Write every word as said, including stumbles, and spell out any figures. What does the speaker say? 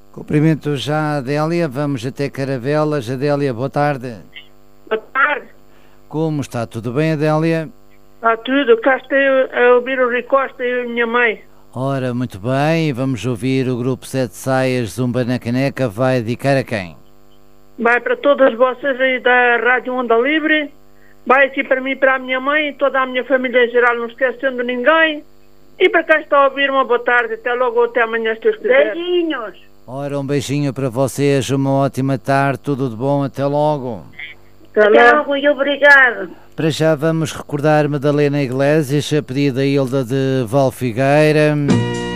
Cumprimento já a Adélia, vamos até Caravelas. Adélia, boa tarde. Boa tarde. Como está? Tudo bem, Adélia? Está tudo, cá estou a ouvir o Ricosta e a minha mãe. Ora, muito bem, vamos ouvir o grupo Sete Saias, Zumba na Caneca, vai dedicar a quem? Vai para todas vocês aí da Rádio Onda Livre, vai aqui para mim, para a minha mãe, toda a minha família em geral, não esquecendo ninguém. E para quem está a ouvir, uma boa tarde, até logo, até amanhã, se Deus quiser. Beijinhos. Ora, um beijinho para vocês, uma ótima tarde, tudo de bom, até logo. Até Até logo. logo e obrigado. Para já vamos recordar Madalena Iglesias, a pedido da Hilda de Valfigueira.